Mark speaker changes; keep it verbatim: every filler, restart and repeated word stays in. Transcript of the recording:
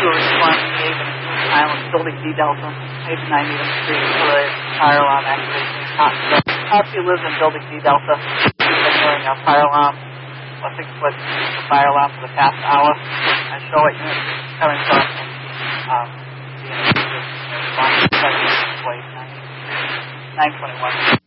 Speaker 1: are responding to Haven Island, building D Delta, Haven nine Needham Street, for the fire alarm activation. Topsy lives in building D Delta. He's been hearing a fire alarm, I think it's the fire alarm for the past hour. I show it coming from um, the response nine twenty-one.